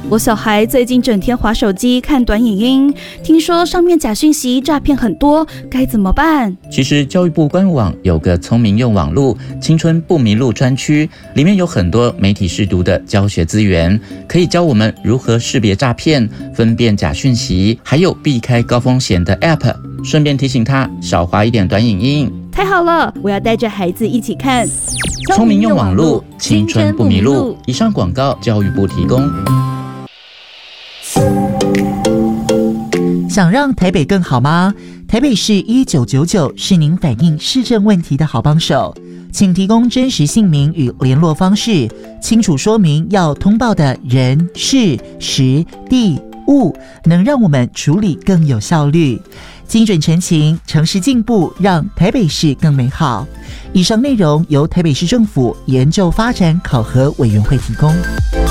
我小孩最近整天滑手机看短影音，听说上面假讯息诈骗很多，该怎么办？ 其实教育部官网有个聪明用网路青春不迷路专区，里面有很多媒体识读的教学资源，可以教我们如何识别诈骗、分辨假讯息，还有避开高风险的 App。顺便提醒他少滑一点短影音。 太好了，我要带着孩子一起看。 聪明用网路，青春不迷路。以上广告，教育部提供。 想让台北更好吗？台北市1999是您反映市政问题的好帮手，请提供真实姓名与联络方式，清楚说明要通报的人、事、时、地、物，能让我们处理更有效率。精准陈情，诚实进步，让台北市更美好。以上内容由台北市政府研究发展考核委员会提供。